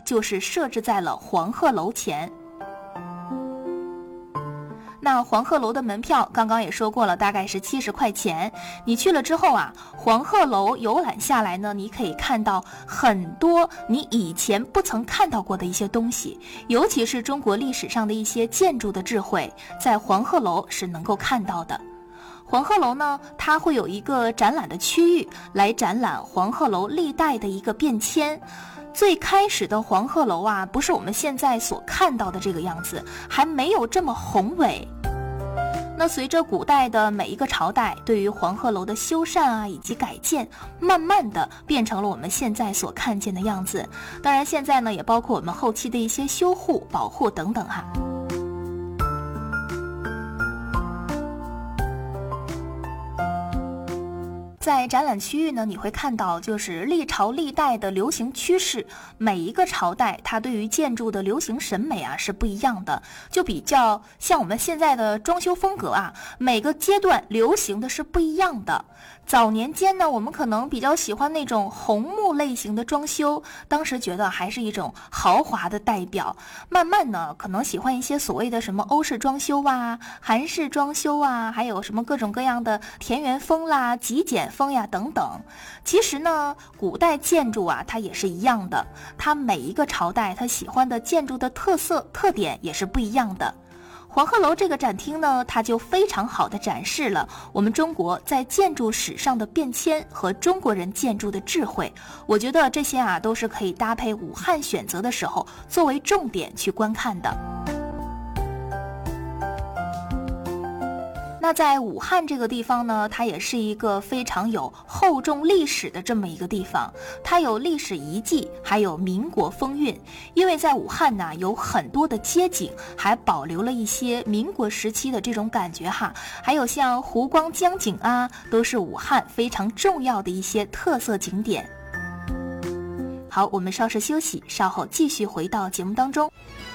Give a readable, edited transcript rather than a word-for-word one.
就是设置在了黄鹤楼前。那黄鹤楼的门票刚刚也说过了，大概是70块钱。你去了之后啊，黄鹤楼游览下来呢，你可以看到很多你以前不曾看到过的一些东西，尤其是中国历史上的一些建筑的智慧，在黄鹤楼是能够看到的。黄鹤楼呢，它会有一个展览的区域来展览黄鹤楼历代的一个变迁。最开始的黄鹤楼啊，不是我们现在所看到的这个样子，还没有这么宏伟。那随着古代的每一个朝代对于黄鹤楼的修缮啊以及改建，慢慢的变成了我们现在所看见的样子。当然现在呢，也包括我们后期的一些修护、保护等等哈。在展览区域呢，你会看到就是历朝历代的流行趋势，每一个朝代它对于建筑的流行审美啊是不一样的，就比较像我们现在的装修风格啊，每个阶段流行的是不一样的。早年间呢，我们可能比较喜欢那种红木类型的装修，当时觉得还是一种豪华的代表。慢慢呢，可能喜欢一些所谓的什么欧式装修啊、韩式装修啊，还有什么各种各样的田园风啦、极简风呀等等。其实呢，古代建筑啊，它也是一样的，它每一个朝代它喜欢的建筑的特色特点也是不一样的。黄鹤楼这个展厅呢，它就非常好的展示了我们中国在建筑史上的变迁和中国人建筑的智慧。我觉得这些啊，都是可以搭配武汉选择的时候作为重点去观看的。那在武汉这个地方呢，它也是一个非常有厚重历史的这么一个地方，它有历史遗迹，还有民国风韵。因为在武汉呢，有很多的街景还保留了一些民国时期的这种感觉哈，还有像湖光江景啊，都是武汉非常重要的一些特色景点。好，我们稍事休息，稍后继续回到节目当中。